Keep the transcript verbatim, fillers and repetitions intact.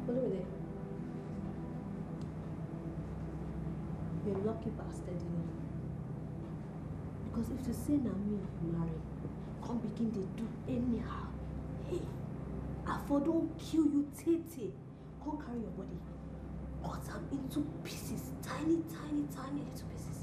Olumide, you're a lucky bastard, you know. Because if you say now me marry, come begin to do anyhow. Hey, I for don't kill you, Tete. Come carry your body. Cut them into pieces, tiny, tiny, tiny little pieces.